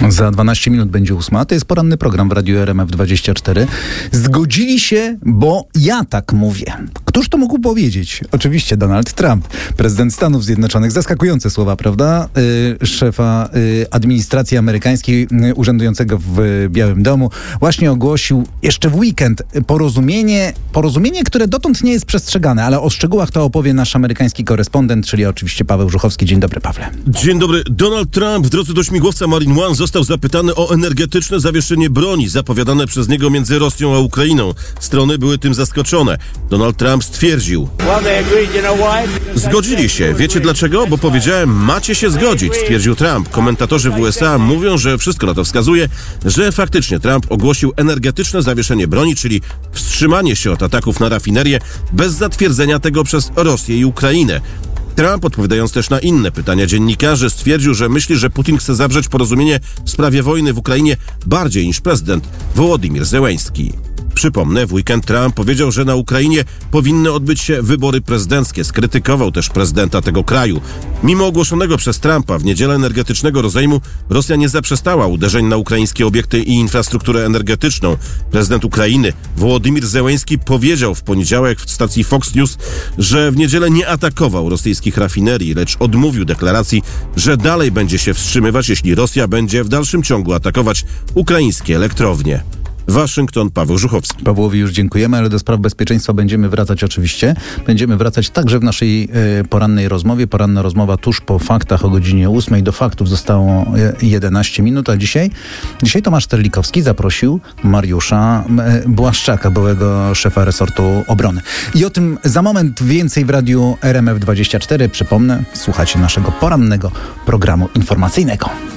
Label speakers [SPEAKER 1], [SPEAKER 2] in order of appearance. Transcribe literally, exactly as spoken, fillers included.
[SPEAKER 1] Za dwanaście minut będzie ósma. To jest poranny program w Radiu R M F dwadzieścia cztery. Zgodzili się, bo ja tak mówię. Któż to mógł powiedzieć? Oczywiście Donald Trump, prezydent Stanów Zjednoczonych. Zaskakujące słowa, prawda? Yy, szefa yy, administracji amerykańskiej yy, urzędującego w Białym Domu właśnie ogłosił jeszcze w weekend porozumienie, porozumienie, które dotąd nie jest przestrzegane, ale o szczegółach to opowie nasz amerykański korespondent, czyli oczywiście Paweł Żuchowski. Dzień dobry, Pawle.
[SPEAKER 2] Dzień dobry. Donald Trump w drodze do śmigłowca Marine One został zapytany o energetyczne zawieszenie broni zapowiadane przez niego między Rosją a Ukrainą. Strony były tym zaskoczone. Donald Trump stwierdził: zgodzili się. Wiecie dlaczego? Bo powiedziałem, macie się zgodzić, stwierdził Trump. Komentatorzy w U S A mówią, że wszystko na to wskazuje, że faktycznie Trump ogłosił energetyczne zawieszenie broni, czyli wstrzymanie się od ataków na rafinerię bez zatwierdzenia tego przez Rosję i Ukrainę. Trump, odpowiadając też na inne pytania dziennikarzy, stwierdził, że myśli, że Putin chce zawrzeć porozumienie w sprawie wojny w Ukrainie bardziej niż prezydent Wołodymyr Zełenski. Przypomnę, w weekend Trump powiedział, że na Ukrainie powinny odbyć się wybory prezydenckie. Skrytykował też prezydenta tego kraju. Mimo ogłoszonego przez Trumpa w niedzielę energetycznego rozejmu, Rosja nie zaprzestała uderzeń na ukraińskie obiekty i infrastrukturę energetyczną. Prezydent Ukrainy Wołodymyr Zełenski powiedział w poniedziałek w stacji Fox News, że w niedzielę nie atakował rosyjskich rafinerii, lecz odmówił deklaracji, że dalej będzie się wstrzymywać, jeśli Rosja będzie w dalszym ciągu atakować ukraińskie elektrownie. Waszyngton, Paweł Żuchowski.
[SPEAKER 1] Pawłowi już dziękujemy, ale do spraw bezpieczeństwa będziemy wracać oczywiście. Będziemy wracać także w naszej y, porannej rozmowie. Poranna rozmowa tuż po faktach o godzinie ósmej. Do faktów zostało jedenaście minut, a dzisiaj, dzisiaj Tomasz Terlikowski zaprosił Mariusza y, Błaszczaka, byłego szefa resortu obrony. I o tym za moment więcej w Radiu R M F dwadzieścia cztery. Przypomnę, słuchacie naszego porannego programu informacyjnego.